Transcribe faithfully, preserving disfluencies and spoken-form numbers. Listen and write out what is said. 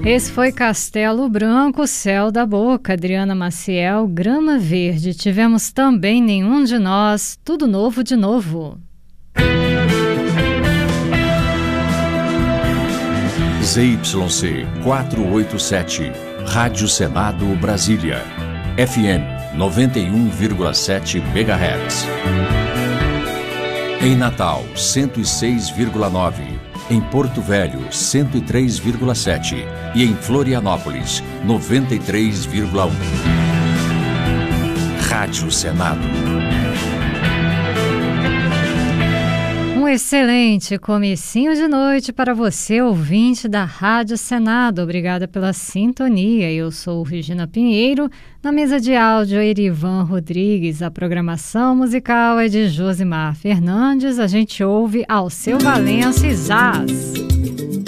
Esse foi Castelo Branco, Céu da Boca, Adriana Maciel, Grama Verde. Tivemos também Nenhum de Nós, Tudo Novo de Novo. Z Y C quatrocentos e oitenta e sete, Rádio Senado Brasília, F M noventa e um vírgula sete megahertz. Em Natal, cento e seis vírgula nove. Em Porto Velho, cento e três vírgula sete. E em Florianópolis, noventa e três vírgula um. Rádio Senado. Um excelente comecinho de noite para você, ouvinte da Rádio Senado. Obrigada pela sintonia. Eu sou Regina Pinheiro. Na mesa de áudio, Erivan Rodrigues. A programação musical é de Josimar Fernandes. A gente ouve Alceu Valença e Zaz.